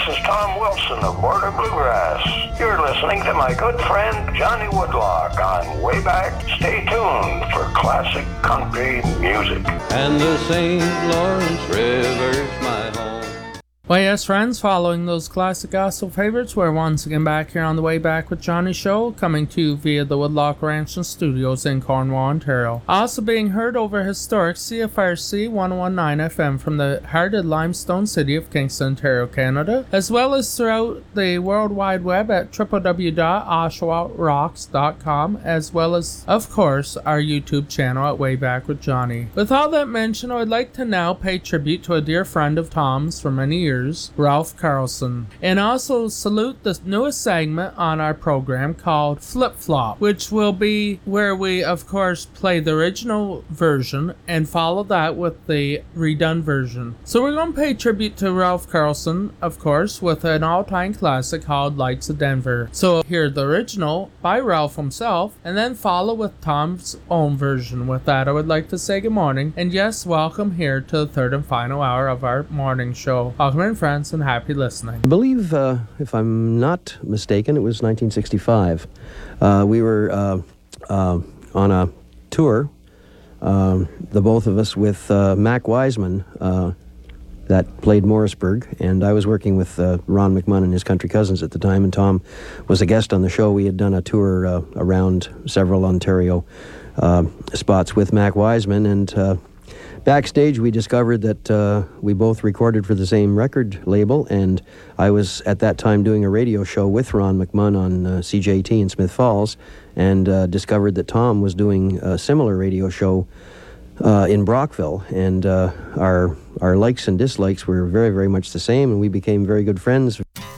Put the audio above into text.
is Tom Wilson of Border Bluegrass. You're listening to my good friend Johnny Woodlock on Way Back. Stay tuned for classic country music. And the St. Lawrence River's my home. Well, yes, friends, following those classic gospel favorites, we're once again back here on the Way Back with Johnny show, coming to you via the Woodlock Ranch and Studios in Cornwall, Ontario. Also being heard over historic CFRC 119 FM from the hearted limestone city of Kingston, Ontario, Canada, as well as throughout the World Wide Web at www.oshawarocks.com, as well as, of course, our YouTube channel at Way Back with Johnny. With all that mentioned, I would like to now pay tribute to a dear friend of Tom's for many years, Ralph Carlson, and also salute the newest segment on our program called Flip Flop, which will be where we, of course, play the original version and follow that with the redone version. So we're going to pay tribute to Ralph Carlson, of course, with an all-time classic called Lights of Denver. So hear the original by Ralph himself, and then follow with Tom's own version. With that, I would like to say good morning, and yes, welcome here to the third and final hour of our morning show. Welcome in, friends, and happy listening. I believe, if I'm not mistaken, it was 1965. We were on a tour, the both of us, with Mac Wiseman, that played Morrisburg, and I was working with Ron McMunn and his country cousins at the time, and Tom was a guest on the show. We had done a tour around several Ontario spots with Mac Wiseman, and backstage, we discovered that we both recorded for the same record label, and I was at that time doing a radio show with Ron McMunn on CJT in Smith Falls, and discovered that Tom was doing a similar radio show in Brockville, and our likes and dislikes were very, very much the same, and we became very good friends.